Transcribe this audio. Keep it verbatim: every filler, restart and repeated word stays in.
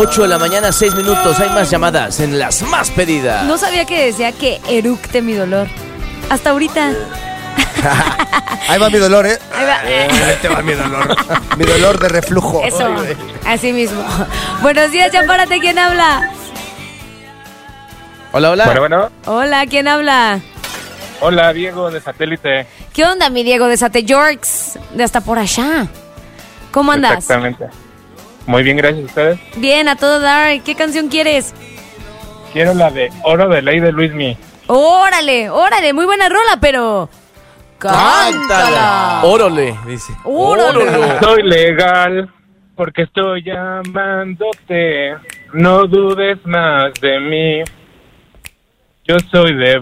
ocho de la mañana, seis minutos. Hay más llamadas en las más pedidas. No sabía que decía que eructe mi dolor. Hasta ahorita. Ahí va mi dolor, ¿eh? Ahí va. Ahí te va mi dolor. Mi dolor de reflujo. Eso, así mismo. Buenos días, Champárate, ¿quién habla? Hola, hola. Bueno, bueno. Hola, ¿quién habla? Hola, Diego de Satélite. ¿Qué onda, mi Diego de Sate Yorks? De hasta por allá. ¿Cómo andas? Exactamente. Muy bien, gracias a ustedes. Bien, a todo dar. ¿Qué canción quieres? Quiero la de Oro de Ley de Luismi. Órale, órale, muy buena rola, pero... ¡Cántala! Órale, dice. Órale. Soy legal porque estoy llamándote. No dudes más de mí. Yo soy de